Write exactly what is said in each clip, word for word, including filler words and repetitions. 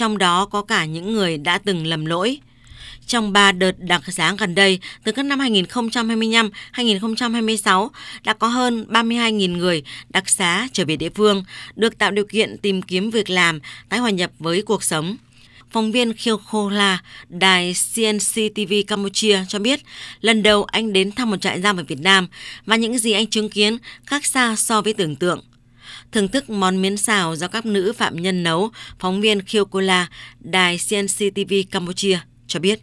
trong đó có cả những người đã từng lầm lỗi. Trong ba đợt đặc xá gần đây, từ các năm hai nghìn không trăm hai mươi lăm đến hai nghìn không trăm hai mươi sáu, đã có hơn ba mươi hai nghìn người đặc xá trở về địa phương, được tạo điều kiện tìm kiếm việc làm, tái hòa nhập với cuộc sống. Phóng viên Khiêu Khola, đài xê en xê tê vê Campuchia cho biết, lần đầu anh đến thăm một trại giam ở Việt Nam và những gì anh chứng kiến khác xa so với tưởng tượng. Thưởng thức món miến xào do các nữ phạm nhân nấu, phóng viên Khiêu Khola, đài xê en xê tê vê Campuchia cho biết.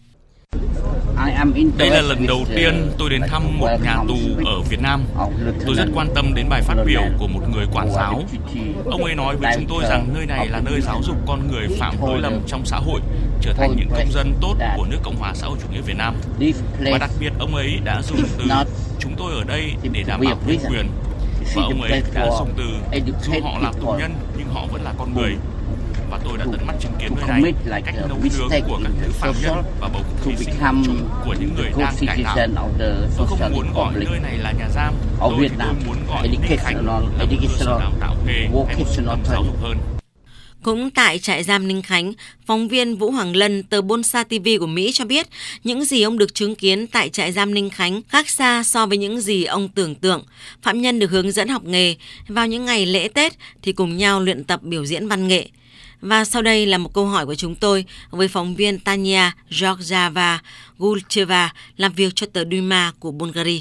Đây là lần đầu tiên tôi đến thăm một nhà tù ở Việt Nam. Tôi rất quan tâm đến bài phát biểu của một người quản giáo. Ông ấy nói với chúng tôi rằng nơi này là nơi giáo dục con người phạm lỗi lầm trong xã hội, trở thành những công dân tốt của nước Cộng hòa xã hội chủ nghĩa Việt Nam. Và đặc biệt ông ấy đã dùng từ chúng tôi ở đây để đảm bảo nhân quyền. Và ông ấy đã dùng từ dù họ là tù nhân nhưng họ vẫn là con người. Và tôi đã tận mắt chứng kiến nơi này cách nấu nướng của các nữ phạm nhân và bầu không khí sinh hoạt chung của những người đang cải tạo. Tôi không muốn gọi nơi này là nhà giam, tôi thì tôi muốn gọi Ninh Khánh là một cơ sở đào tạo nghề hay một trung tâm giáo dục hơn. Cũng tại trại giam Ninh Khánh, phóng viên Vũ Hoàng Lân tờ Bonsa ti vi của Mỹ cho biết những gì ông được chứng kiến tại trại giam Ninh Khánh khác xa so với những gì ông tưởng tượng. Phạm nhân được hướng dẫn học nghề, vào những ngày lễ Tết thì cùng nhau luyện tập biểu diễn văn nghệ. Và sau đây là một câu hỏi của chúng tôi với phóng viên Tanya Georgieva Gulcheva làm việc cho tờ Duma của Bulgaria.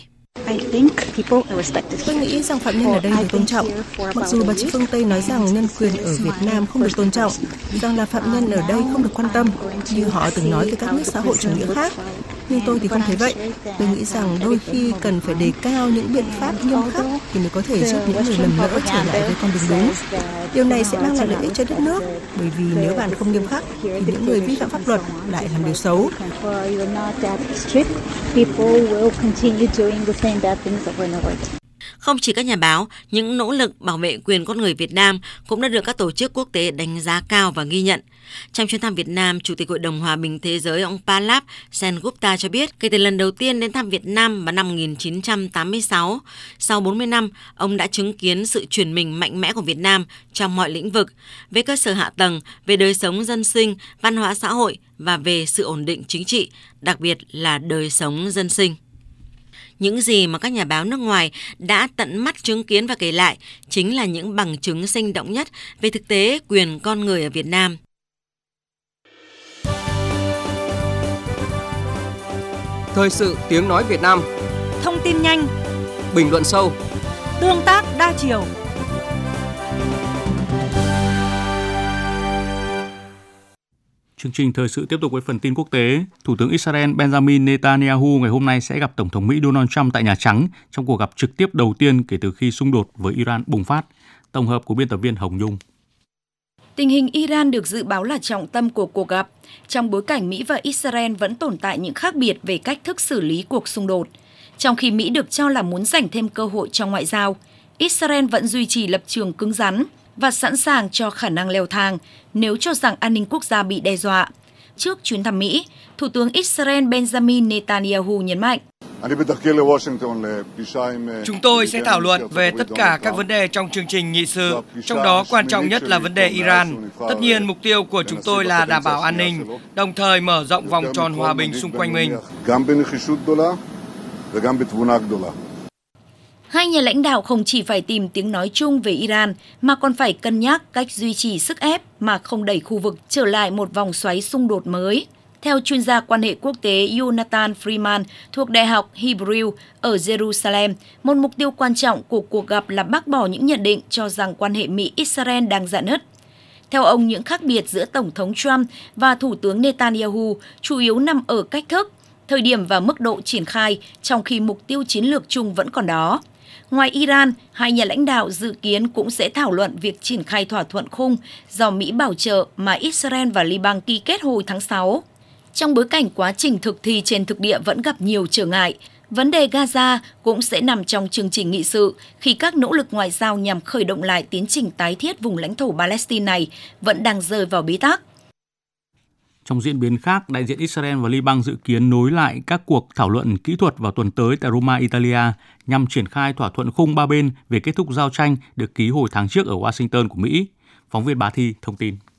Tôi nghĩ rằng phạm nhân ở đây được tôn trọng. Mặc dù bà chị phương Tây nói rằng nhân quyền ở Việt Nam không được tôn trọng, rằng là phạm nhân ở đây không được quan tâm, như họ từng nói về các nước xã hội chủ nghĩa khác. Nhưng tôi thì không thấy vậy. Tôi nghĩ rằng đôi khi cần phải đề cao những biện pháp nghiêm khắc thì mới có thể giúp những người lầm lỡ trở lại với con đường đúng. Điều này sẽ mang lại lợi ích cho đất nước, bởi vì nếu bạn không nghiêm khắc thì những người vi phạm pháp luật lại làm điều xấu. Không chỉ các nhà báo, những nỗ lực bảo vệ quyền con người Việt Nam cũng đã được các tổ chức quốc tế đánh giá cao và ghi nhận. Trong chuyến thăm Việt Nam, Chủ tịch Hội đồng Hòa bình Thế giới ông Pallab Sengupta cho biết kể từ lần đầu tiên đến thăm Việt Nam vào năm một nghìn chín trăm tám mươi sáu, sau bốn mươi năm, ông đã chứng kiến sự chuyển mình mạnh mẽ của Việt Nam trong mọi lĩnh vực, về cơ sở hạ tầng, về đời sống dân sinh, văn hóa xã hội và về sự ổn định chính trị, đặc biệt là đời sống dân sinh. Những gì mà các nhà báo nước ngoài đã tận mắt chứng kiến và kể lại chính là những bằng chứng sinh động nhất về thực tế quyền con người ở Việt Nam. Thời sự tiếng nói Việt Nam. Thông tin nhanh, bình luận sâu, tương tác đa chiều. Chương trình thời sự tiếp tục với phần tin quốc tế. Thủ tướng Israel Benjamin Netanyahu ngày hôm nay sẽ gặp Tổng thống Mỹ Donald Trump tại Nhà Trắng trong cuộc gặp trực tiếp đầu tiên kể từ khi xung đột với Iran bùng phát. Tổng hợp của biên tập viên Hồng Nhung. Tình hình Iran được dự báo là trọng tâm của cuộc gặp, trong bối cảnh Mỹ và Israel vẫn tồn tại những khác biệt về cách thức xử lý cuộc xung đột. Trong khi Mỹ được cho là muốn giành thêm cơ hội trong ngoại giao, Israel vẫn duy trì lập trường cứng rắn và sẵn sàng cho khả năng leo thang nếu cho rằng an ninh quốc gia bị đe dọa. Trước chuyến thăm Mỹ, Thủ tướng Israel Benjamin Netanyahu nhấn mạnh: Chúng tôi sẽ thảo luận về tất cả các vấn đề trong chương trình nghị sự, trong đó quan trọng nhất là vấn đề Iran. Tất nhiên, mục tiêu của chúng tôi là đảm bảo an ninh, đồng thời mở rộng vòng tròn hòa bình xung quanh mình. Hai nhà lãnh đạo không chỉ phải tìm tiếng nói chung về Iran, mà còn phải cân nhắc cách duy trì sức ép mà không đẩy khu vực trở lại một vòng xoáy xung đột mới. Theo chuyên gia quan hệ quốc tế Jonathan Freeman thuộc Đại học Hebrew ở Jerusalem, một mục tiêu quan trọng của cuộc gặp là bác bỏ những nhận định cho rằng quan hệ Mỹ-Israel đang rạn nứt. Theo ông, những khác biệt giữa Tổng thống Trump và Thủ tướng Netanyahu chủ yếu nằm ở cách thức, thời điểm và mức độ triển khai, trong khi mục tiêu chiến lược chung vẫn còn đó. Ngoài Iran, hai nhà lãnh đạo dự kiến cũng sẽ thảo luận việc triển khai thỏa thuận khung do Mỹ bảo trợ mà Israel và Liban ký kết hồi tháng sáu. Trong bối cảnh quá trình thực thi trên thực địa vẫn gặp nhiều trở ngại, vấn đề Gaza cũng sẽ nằm trong chương trình nghị sự khi các nỗ lực ngoại giao nhằm khởi động lại tiến trình tái thiết vùng lãnh thổ Palestine này vẫn đang rơi vào bế tắc. Trong diễn biến khác, đại diện Israel và Liban dự kiến nối lại các cuộc thảo luận kỹ thuật vào tuần tới tại Roma, Italia nhằm triển khai thỏa thuận khung ba bên về kết thúc giao tranh được ký hồi tháng trước ở Washington của Mỹ. Phóng viên Bá Thi thông tin.